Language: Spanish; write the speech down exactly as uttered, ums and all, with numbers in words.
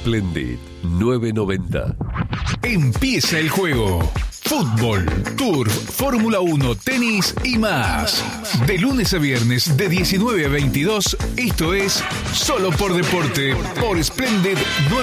Splendid novecientos noventa. Empieza el juego. Fútbol, Turf, Fórmula uno, tenis y más. De lunes a viernes de diecinueve a veintidós, esto es Solo por Deporte por Splendid nueve.